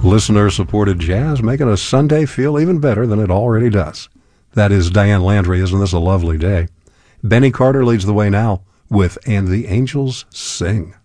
Listener-supported jazz, making a Sunday feel even better than it already does. That is Diane Landry. Isn't this a lovely day? Benny Carter leads the way now with And the Angels Sing.